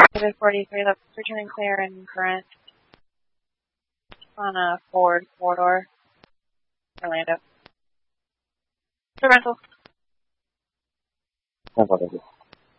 Positive 43, that's returning clear and current on a Ford corridor, Orlando. The rental. No, whatever.